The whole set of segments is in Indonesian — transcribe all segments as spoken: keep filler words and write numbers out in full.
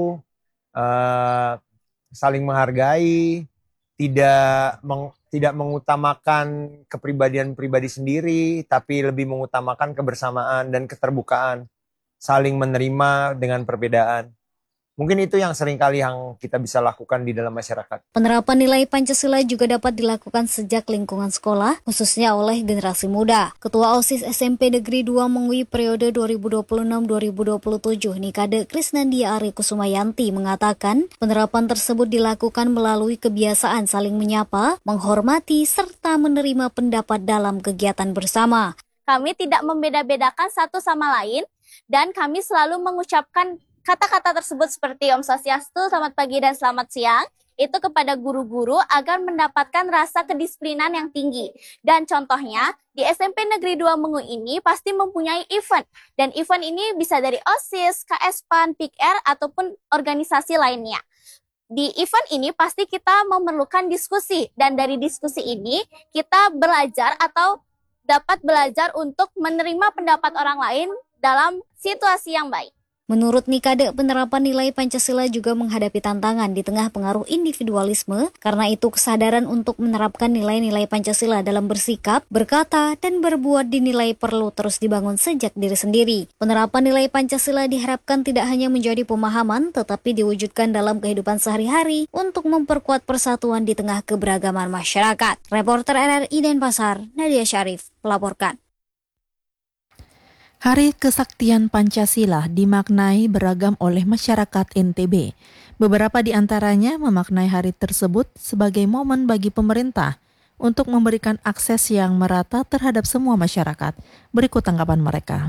uh, saling menghargai, tidak meng, tidak mengutamakan kepribadian pribadi sendiri, tapi lebih mengutamakan kebersamaan dan keterbukaan, saling menerima dengan perbedaan. Mungkin itu yang seringkali yang kita bisa lakukan di dalam masyarakat. Penerapan nilai Pancasila juga dapat dilakukan sejak lingkungan sekolah, khususnya oleh generasi muda. Ketua OSIS S M P Negeri dua Mengwi periode dua ribu dua puluh enam sampai dua ribu dua puluh tujuh, Nikade Krisnandia Ari Kusumayanti mengatakan, penerapan tersebut dilakukan melalui kebiasaan saling menyapa, menghormati, serta menerima pendapat dalam kegiatan bersama. Kami tidak membeda-bedakan satu sama lain, dan kami selalu mengucapkan kata-kata tersebut seperti Om Swastiastu, selamat pagi dan selamat siang, itu kepada guru-guru agar mendapatkan rasa kedisiplinan yang tinggi. Dan contohnya, di S M P Negeri dua Mengu ini pasti mempunyai event. Dan event ini bisa dari OSIS, K S P A N, P I K R, ataupun organisasi lainnya. Di event ini pasti kita memerlukan diskusi. Dan dari diskusi ini, kita belajar atau dapat belajar untuk menerima pendapat orang lain dalam situasi yang baik. Menurut Nikade, penerapan nilai Pancasila juga menghadapi tantangan di tengah pengaruh individualisme, karena itu kesadaran untuk menerapkan nilai-nilai Pancasila dalam bersikap, berkata, dan berbuat dinilai perlu terus dibangun sejak diri sendiri. Penerapan nilai Pancasila diharapkan tidak hanya menjadi pemahaman, tetapi diwujudkan dalam kehidupan sehari-hari untuk memperkuat persatuan di tengah keberagaman masyarakat. Reporter R R I Denpasar, Nadia Syarif, melaporkan. Hari Kesaktian Pancasila dimaknai beragam oleh masyarakat N T B. Beberapa di antaranya memaknai hari tersebut sebagai momen bagi pemerintah untuk memberikan akses yang merata terhadap semua masyarakat. Berikut tanggapan mereka.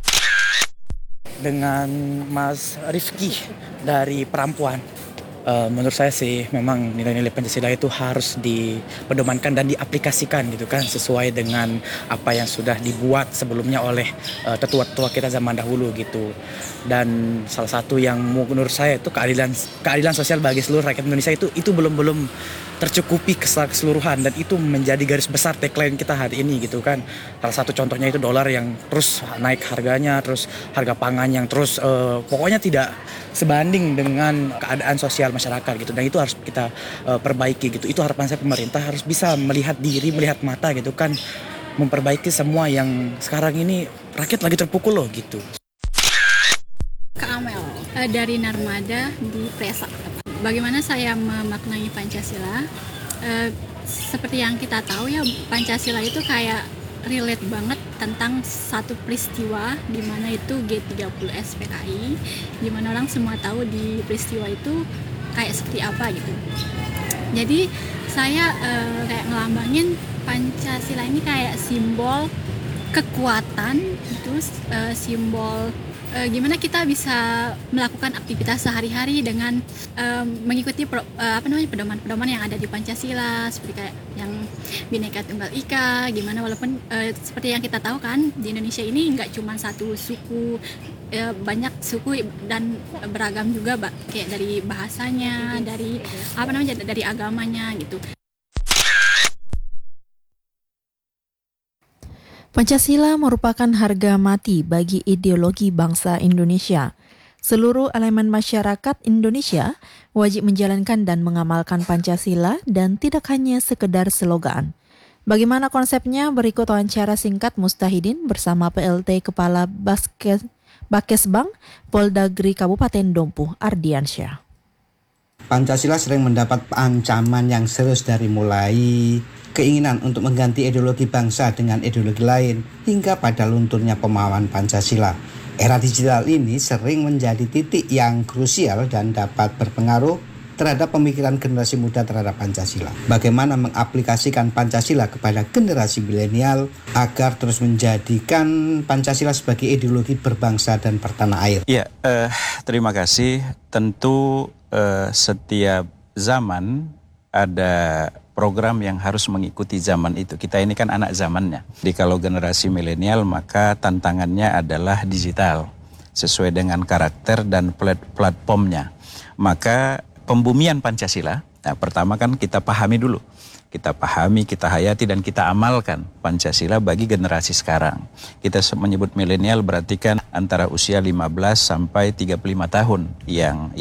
Dengan Mas Rifki dari Perempuan, uh, menurut saya sih memang nilai-nilai Pancasila itu harus dipedomankan dan diaplikasikan gitu kan, sesuai dengan apa yang sudah dibuat sebelumnya oleh uh, tetua-tetua kita zaman dahulu gitu. Dan salah satu yang menurut saya itu keadilan keadilan sosial bagi seluruh rakyat Indonesia itu itu belum belum tercukupi keseluruhan, dan itu menjadi garis besar tagline kita hari ini gitu kan. Salah satu contohnya itu dolar yang terus naik harganya, terus harga pangan yang terus uh, pokoknya tidak sebanding dengan keadaan sosial masyarakat gitu, dan itu harus kita uh, perbaiki gitu. Itu harapan saya, pemerintah harus bisa melihat diri, melihat mata gitu kan, memperbaiki semua yang sekarang ini rakyat lagi terpukul loh gitu. Kak Amel uh, dari Narmada di Presa. Bagaimana saya memaknai Pancasila? Uh, seperti yang kita tahu ya, Pancasila itu kayak relate banget tentang satu peristiwa di mana itu G tiga puluh S P K I, di mana orang semua tahu di peristiwa itu kayak seperti apa gitu. Jadi saya uh, kayak ngelambangin Pancasila ini kayak simbol kekuatan, terus uh, simbol uh, gimana kita bisa melakukan aktivitas sehari-hari dengan uh, mengikuti pro, uh, apa namanya pedoman-pedoman yang ada di Pancasila, seperti kayak yang Bhinneka Tunggal Ika, gimana walaupun uh, seperti yang kita tahu kan di Indonesia ini nggak cuma satu suku, uh, banyak suku dan beragam juga, Mbak, kayak dari bahasanya, dari apa namanya dari agamanya gitu. Pancasila merupakan harga mati bagi ideologi bangsa Indonesia. Seluruh elemen masyarakat Indonesia wajib menjalankan dan mengamalkan Pancasila dan tidak hanya sekedar slogan. Bagaimana konsepnya? Berikut wawancara singkat Mustahidin bersama P L T Kepala Baskes, Bakesbang Poldagri Kabupaten Dompu, Ardiansyah. Pancasila sering mendapat ancaman yang serius dari mulai keinginan untuk mengganti ideologi bangsa dengan ideologi lain hingga pada lunturnya pemahaman Pancasila. Era digital ini sering menjadi titik yang krusial dan dapat berpengaruh terhadap pemikiran generasi muda terhadap Pancasila. Bagaimana mengaplikasikan Pancasila kepada generasi milenial agar terus menjadikan Pancasila sebagai ideologi berbangsa dan bertanah air? Ya, eh, terima kasih. Tentu eh, setiap zaman ada program yang harus mengikuti zaman itu. Kita ini kan anak zamannya. Jadi kalau generasi milenial maka tantangannya adalah digital, sesuai dengan karakter dan plat- platformnya. Maka pembumian Pancasila, nah pertama kan kita pahami dulu. Kita pahami, kita hayati, dan kita amalkan Pancasila bagi generasi sekarang. Kita menyebut milenial berarti kan antara usia lima belas sampai tiga puluh lima tahun yang